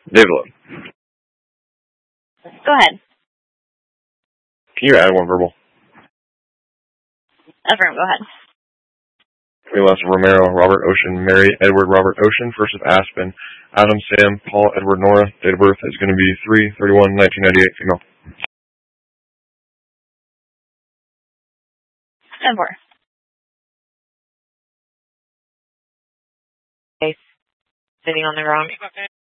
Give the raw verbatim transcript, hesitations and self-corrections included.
David Lowe. Go ahead. Can you add one verbal? Affirm, go ahead. We lost Romero, Robert Ocean, Mary, Edward, Robert Ocean, first of Aspen, Adam, Sam, Paul, Edward, Nora. Date of birth is going to be three thirty-one nineteen ninety-eight, female. ten four. Sitting on the wrong